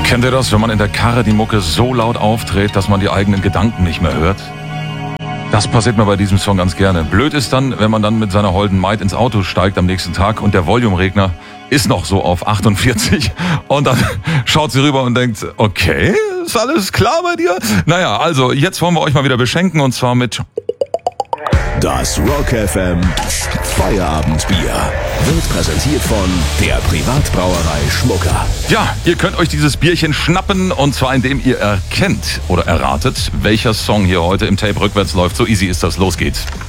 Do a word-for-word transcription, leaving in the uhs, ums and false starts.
Kennt ihr das, wenn man in der Karre die Mucke so laut aufdreht, dass man die eigenen Gedanken nicht mehr hört? Das passiert mir bei diesem Song ganz gerne. Blöd ist dann, wenn man dann mit seiner holden Maid ins Auto steigt am nächsten Tag und der Volume-Regler ist noch so auf achtundvierzig und dann schaut sie rüber und denkt, okay, ist alles klar bei dir? Naja, also jetzt wollen wir euch mal wieder beschenken und zwar mit... Das Rock F M Feierabendbier wird präsentiert von der Privatbrauerei Schmucker. Ja, ihr könnt euch dieses Bierchen schnappen und zwar indem ihr erkennt oder erratet, welcher Song hier heute im Tape rückwärts läuft. So easy ist das. Los geht's.